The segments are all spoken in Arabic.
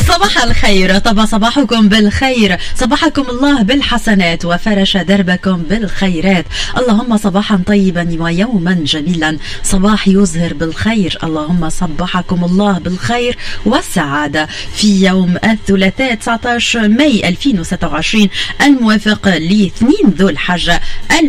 صباح الخير، طب صباحكم بالخير، صباحكم الله بالحسنات وفرش دربكم بالخيرات. اللهم صباحا طيبا ويوما جميلا، صباح يزهر بالخير. اللهم صبحكم الله بالخير والسعادة في يوم الثلاثاء 19 ماي 2026 الموافق ل 2 ذو الحجة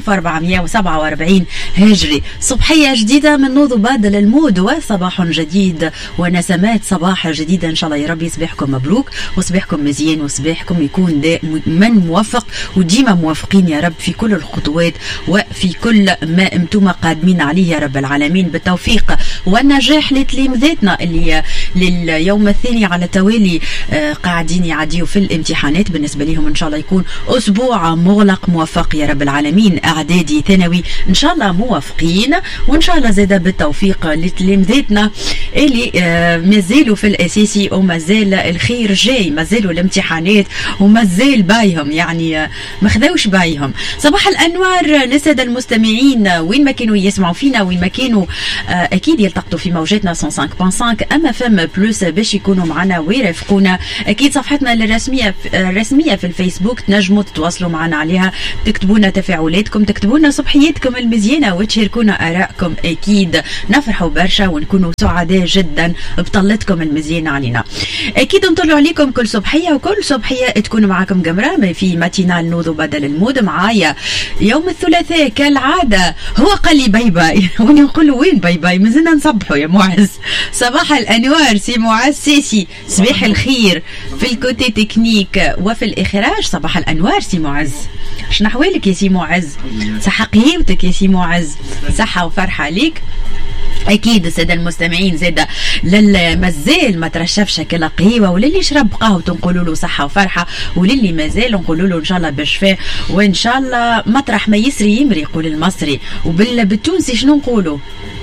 1447 هجري. صبحية جديدة من نوض بادل المود وصباح جديد ونسمات صباح جديدة إن شاء الله. يا رب يصبحكم مبروك وصبحكم مزيان وصبحكم يكون دائما موفق وديما موافقين يا رب في كل الخطوات وفي كل ما انتم قادمين عليه يا رب العالمين، بالتوفيق والنجاح لتلامذتنا اللي لليوم الثاني على التوالي قاعدين يعديوا في الامتحانات. بالنسبة لهم إن شاء الله يكون أسبوع مغلق موفق يا رب العالمين. أعدادي ثانوي إن شاء الله موافقين، وإن شاء الله زاد بالتوفيق لتلامذتنا اللي مازالوا في الأساسي ومازال الخير جاي، مازالوا الامتحانات ومازال بايهم، يعني ما خذوش بايهم. صباح الأنوار للسادة المستمعين وين ما كانوا يسمعوا فينا، وين ما كانوا أكيد يلتقطوا في موجاتنا 105.5 أما فم بلوس باش يكونوا معنا ويرافقونا. أكيد صفحتنا الرسمية في الفيسبوك تنجموا تتواصلوا معنا عليها، تكتبونا تفاعلاتكم، تكتبونا صبحياتكم المزيانة وتشاركونا آرائكم. أكيد نفرحوا برشا ونكونوا سعداء جدا بطلتكم المزيانة علينا. أكيد نطلعوا عليكم كل صبحية، وكل صبحية تكون معكم جمرة في ماتينال نوض بدل المود. معايا يوم الثلاثاء كالعادة هو قال لي باي باي وانا نقول له وين باي باي، مازلنا نصبحوا يا معز. صباح الأنوار سي معز سيسي، صباح الخير في الكوتي تكنيك وفي الإخراج. صباح الأنوار سي معز، شنو أحوالك يا سي معز؟ صحة قهيوتك يا سي معز، صحة وفرحة عليك. اكيد الساده المستمعين زاده للمازال ما ترشفش كلا قهيوه، وللي شرب قهوته نقولوا له صحه وفرحه، وللي مازال نقولوا له ان شاء الله بالشفاء، وان شاء الله مطرح ما يسري يمري يقول المصري. وبالتونسي شنو نقولوا؟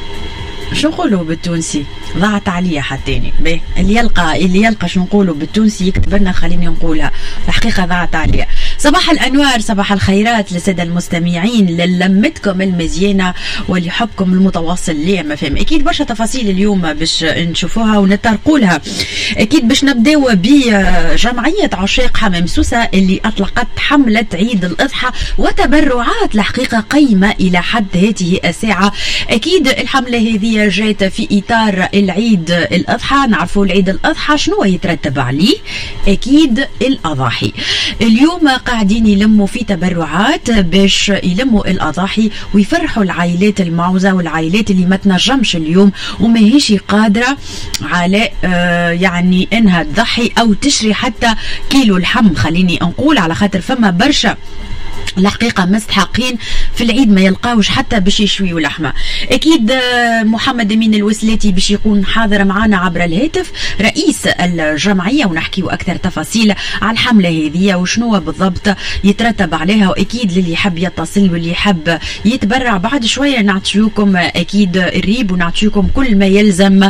شو نقولوا بالتونسي؟ ضاعت عليا حتاني. اللي يلقى شو نقولوا بالتونسي يكتب لنا خليني نقولها، الحقيقه ضاعت عليا. صباح الانوار، صباح الخيرات للساده المستمعين، للمتكم المزيانه ولحبكم المتواصل لي ما فهم. اكيد برشا تفاصيل اليوم باش نشوفوها ونترقوا لها. اكيد باش نبداو بجمعيه عشاق حمام سوسه اللي اطلقت حمله عيد الاضحى وتبرعات الحقيقه قيمه الى حد هذه الساعه. اكيد الحمله هذه جات في اطار العيد الاضحى. نعرفوا العيد الاضحى شنو يترتب عليه؟ اكيد الاضاحي. اليوم قاعدين يلموا في تبرعات باش يلموا الاضاحي ويفرحوا العائلات المعوزه والعائلات اللي ما تنجمش اليوم وما هيش قادره على يعني انها تضحي او تشري حتى كيلو لحم، خليني نقول، على خاطر فما برشا الحقيقة مستحقين في العيد ما يلقاوش حتى باش يشويوا لحمة. أكيد محمد أمين الوسلاتي باش يكون حاضر معنا عبر الهاتف، رئيس الجمعية، ونحكيوا أكثر تفاصيل على الحملة هذه وشنو بالضبط يترتب عليها. وأكيد للي يحب يتصل واللي يحب يتبرع بعد شوية نعطيوكم أكيد الريب ونعطيوكم كل ما يلزم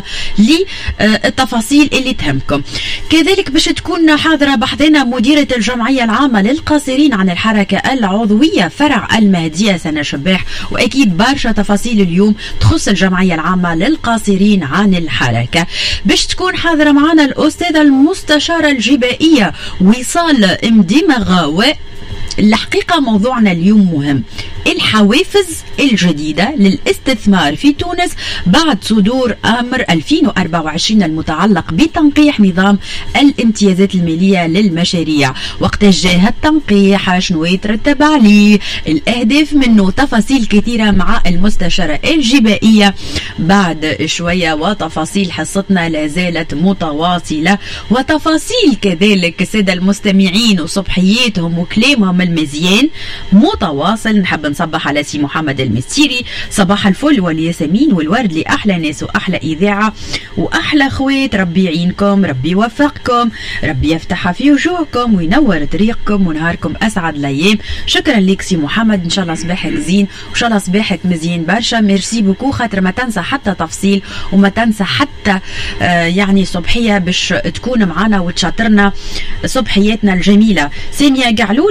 للتفاصيل اللي تهمكم. كذلك باش تكون حاضرة بحضنا مديرة الجمعية العامة للقاصرين عن الحركة العضوية فرع المهدية سنة شباح. وأكيد برشا تفاصيل اليوم تخص الجمعية العامة للقاصرين عن الحركة. باش تكون حاضرة معنا الأستاذة المستشارة الجبائية وصال مدمغ. الحقيقة موضوعنا اليوم مهم، الحوافز الجديدة للاستثمار في تونس بعد صدور أمر 2024 المتعلق بتنقيح نظام الامتيازات المالية للمشاريع. وقت جاء التنقيح شنو يترتب عليه، الأهداف منه، تفاصيل كثيرة مع المستشارة الجبائية بعد شوية. وتفاصيل حصتنا لا زالت متواصلة، وتفاصيل كذلك السادة المستمعين وصبحياتهم وكلامهم المزيان متواصل. نحب نصبح على سي محمد المستيري، صباح الفل والياسمين والورد لأحلى ناس وأحلى إذاعة وأحلى خوات. ربي يعينكم، ربي يوفقكم، ربي يفتحها في وجوهكم وينور طريقكم ونهاركم أسعد الأيام. شكرا لك سي محمد، إن شاء الله صباحك زين وإن شاء الله صباحك مزيان برشا. ميرسي بوكو، خاطر ما تنسى حتى تفصيل وما تنسى حتى يعني صبحية باش تكون معنا وتشاطرنا صبحياتنا الجميلة. سامية قعلول، نهاركم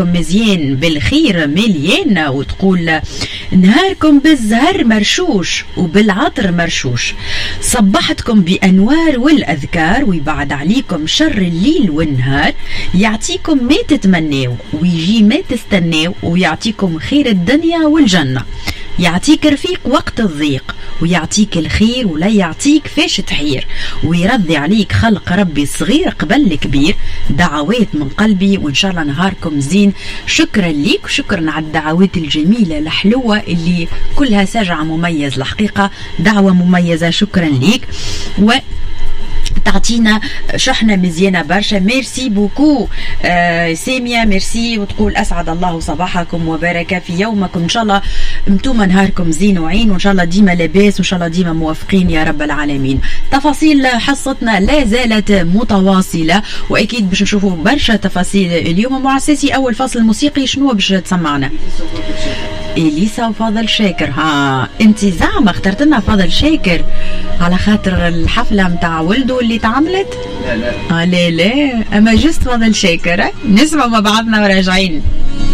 صباحكم مزيان بالخير مليان، وتقول نهاركم بالزهر مرشوش وبالعطر مرشوش، صبحتكم بأنوار والأذكار ويبعد عليكم شر الليل والنهار، يعطيكم ما تتمناو ويجي ما تستناو، ويعطيكم خير الدنيا والجنة، يعطيك رفيق وقت الضيق، ويعطيك الخير ولا يعطيك فاش تحير، ويرضي عليك خلق ربي صغير قبل الكبير. دعوات من قلبي وإن شاء الله نهاركم زين. شكرا ليك وشكرا على الدعوات الجميلة الحلوة اللي كلها سجع مميز الحقيقة، دعوة مميزة، شكرا ليك. و تعطينا شحنة مزيانة برشا. ميرسي بوكو سامية، ميرسي. وتقول أسعد الله صباحكم وبارك في يومكم، إن شاء الله انتم نهاركم زين وعين، وإن شاء الله ديما لاباس، وإن شاء الله ديما موافقين يا رب العالمين. تفاصيل حصتنا لا زالت متواصلة، وأكيد باش نشوفوا برشا تفاصيل اليوم. معسسي أول فصل موسيقي شنو باش تسمعنا؟ إليسا وفاضل شاكر. ها انت زعما اخترت لنا فاضل شاكر على خاطر الحفلة متاع ولده اللي تعملت؟ لا لا اما جست فاضل شاكر. نسمع مع بعضنا وراجعين.